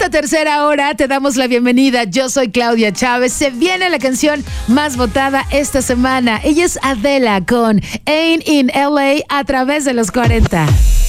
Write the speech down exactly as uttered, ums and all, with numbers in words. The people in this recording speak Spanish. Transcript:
esta tercera hora te damos la bienvenida. Yo soy Claudia Chávez. Se viene la canción más votada esta semana. Ella es Adela con Ain't in L A a través de los cuarenta.